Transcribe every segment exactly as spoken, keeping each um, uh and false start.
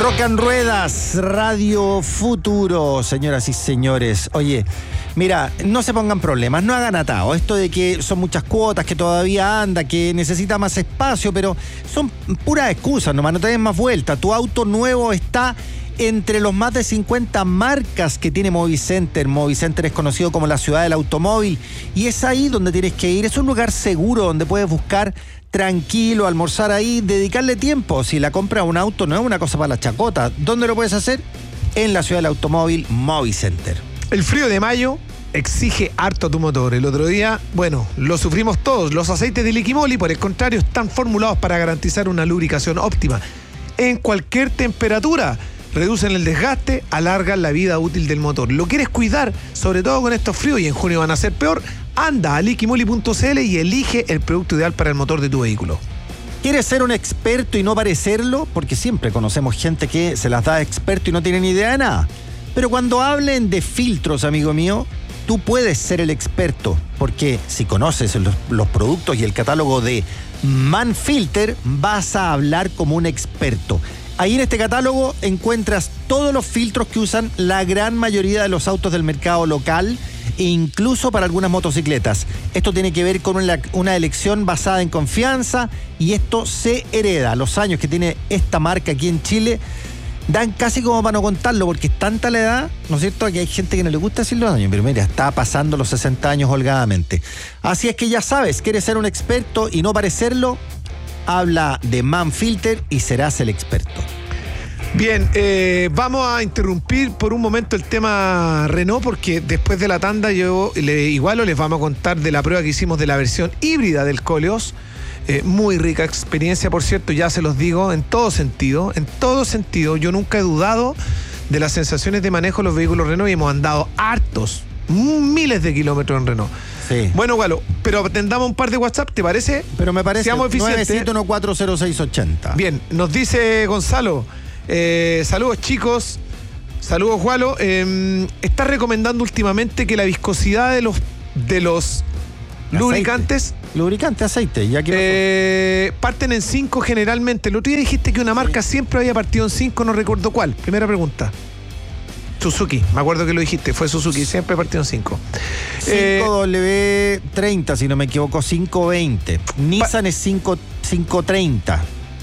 Rock and Ruedas, Radio Futuro, señoras y señores. Oye, mira, no se pongan problemas, no hagan atado. Esto de que son muchas cuotas, que todavía anda, que necesita más espacio, pero son puras excusas nomás, no te des más vuelta. Tu auto nuevo está entre los más de cincuenta marcas que tiene Movicenter. Movicenter es conocido como la ciudad del automóvil y es ahí donde tienes que ir. Es un lugar seguro donde puedes buscar tranquilo, almorzar ahí, dedicarle tiempo. Si la compra de un auto no es una cosa para la chacota. ¿Dónde lo puedes hacer? En la ciudad del automóvil, Movicenter. El frío de mayo exige harto a tu motor. El otro día, bueno, lo sufrimos todos. Los aceites de Liquimoli, por el contrario, están formulados para garantizar una lubricación óptima en cualquier temperatura. Reducen el desgaste, alargan la vida útil del motor. ¿Lo quieres cuidar? Sobre todo con estos fríos y en junio van a ser peor. Anda a liquimoli punto c l y elige el producto ideal para el motor de tu vehículo. ¿Quieres ser un experto y no parecerlo? Porque siempre conocemos gente que se las da de experto y no tiene ni idea de nada. Pero cuando hablen de filtros, amigo mío, tú puedes ser el experto. Porque si conoces los, los productos y el catálogo de Manfilter, vas a hablar como un experto. Ahí en este catálogo encuentras todos los filtros que usan la gran mayoría de los autos del mercado local e incluso para algunas motocicletas. Esto tiene que ver con una, una elección basada en confianza y esto se hereda. Los años que tiene esta marca aquí en Chile dan casi como para no contarlo porque es tanta la edad, ¿no es cierto?, que hay gente que no le gusta decir los años, pero mira, está pasando los sesenta años holgadamente. Así es que ya sabes, ¿quieres ser un experto y no parecerlo? Habla de Manfilter y serás el experto. Bien, eh, vamos a interrumpir por un momento el tema Renault porque después de la tanda yo le, igual les vamos a contar de la prueba que hicimos de la versión híbrida del Koleos. Eh, muy rica experiencia, por cierto, ya se los digo, en todo sentido, en todo sentido. Yo nunca he dudado de las sensaciones de manejo de los vehículos Renault y hemos andado hartos, miles de kilómetros en Renault. Sí. Bueno, Galo, pero atendamos un par de WhatsApp, ¿te parece? Pero me parece Seamos eficientes. nueve siete uno cuatro cero seis ocho cero. Bien, nos dice Gonzalo, eh, saludos chicos, saludos Gualo, eh, está recomendando últimamente que la viscosidad de los de los aceite. lubricantes Lubricante, aceite, ya que eh, parten en cinco generalmente. El otro día dijiste que una marca sí. siempre había partido en cinco, no recuerdo cuál. Primera pregunta. Suzuki, me acuerdo que lo dijiste, fue Suzuki, siempre partió en cinco. cinco W treinta, si no me equivoco, cinco veinte. Nissan es cinco treinta.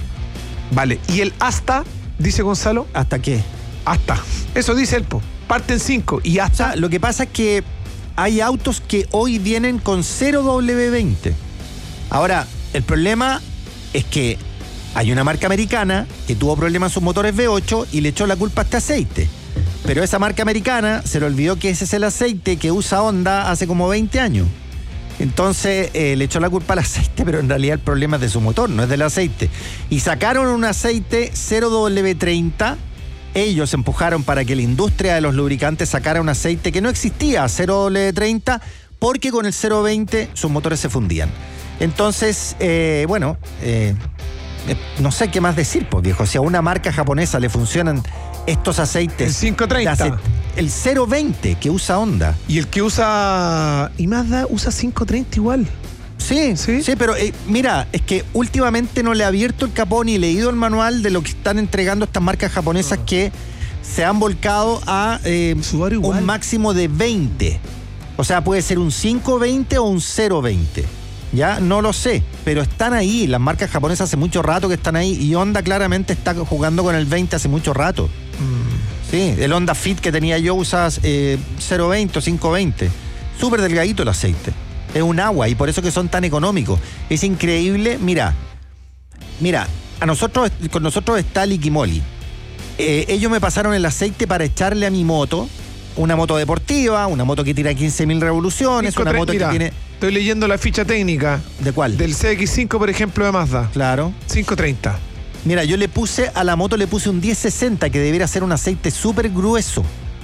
Vale, ¿y el hasta, dice Gonzalo? ¿Hasta qué? Hasta. Eso dice él, po. Parten cinco y hasta. O sea, lo que pasa es que hay autos que hoy vienen con cero W veinte. Ahora, el problema es que hay una marca americana que tuvo problemas en sus motores V ocho y le echó la culpa a este aceite. Pero esa marca americana se le olvidó que ese es el aceite que usa Honda hace como veinte años. Entonces eh, le echó la culpa al aceite, pero en realidad el problema es de su motor, no es del aceite. Y sacaron un aceite cero W treinta. Ellos empujaron para que la industria de los lubricantes sacara un aceite que no existía, cero W treinta, porque con el cero veinte sus motores se fundían. Entonces, eh, bueno, eh, eh, no sé qué más decir, pues viejo. Si a una marca japonesa le funcionan estos aceites. El cinco treinta. Ace- el cero veinte que usa Honda. Y el que usa y Mazda usa cinco treinta igual. Sí, sí, sí, pero eh, mira, es que últimamente no le he abierto el capó ni leído el manual de lo que están entregando estas marcas japonesas uh-huh. que se han volcado a eh, un máximo de veinte. O sea, puede ser un cinco veinte o un cero veinte. Ya no lo sé, pero están ahí. Las marcas japonesas hace mucho rato que están ahí y Honda claramente está jugando con el veinte hace mucho rato. Mm. Sí, el Honda Fit que tenía yo usa eh, cero veinte o cinco veinte. Súper delgadito el aceite. Es un agua y por eso que son tan económicos. Es increíble. Mira, mira, a nosotros, con nosotros está Liquimoli. Eh, ellos me pasaron el aceite para echarle a mi moto. Una moto deportiva, una moto que tira quince mil revoluciones, cinco, una moto mira, que tiene... Estoy leyendo la ficha técnica. ¿De cuál? Del C X cinco, por ejemplo, de Mazda. Claro. cinco treinta. Mira, yo le puse a la moto, le puse un diez sesenta que debería ser un aceite súper grueso.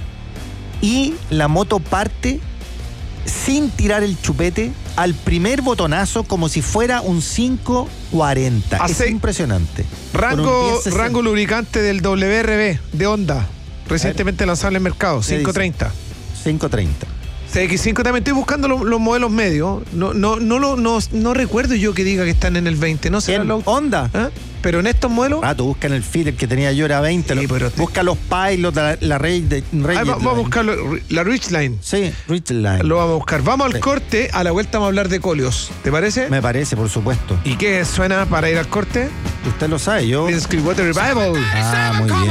Y la moto parte sin tirar el chupete al primer botonazo como si fuera un cinco cuarenta. Ace- es impresionante. Rango, rango lubricante del W R B de Honda. Recientemente lanzado en el mercado, cinco treinta. cinco treinta. C X cinco también estoy buscando los, los modelos medios. No, no, no, lo, no, no recuerdo yo que diga que están en el veinte. No sé. ¿En Honda? ¿Eh? Pero en estos modelos. Ah, tú busca en el feeder que tenía yo, era veinte. Sí, lo, pero te- busca los Pilot, la, la Rey de Rey Ay, va- vamos a buscar lo- la Ridgeline. Sí, Ridgeline. Lo vamos a buscar. Vamos al Sí. corte. A la vuelta vamos a hablar de Coleos. ¿Te parece? Me parece, por supuesto. ¿Y qué suena para ir al corte? Usted lo sabe, yo. Creedence Clearwater Revival. Ah, muy bien.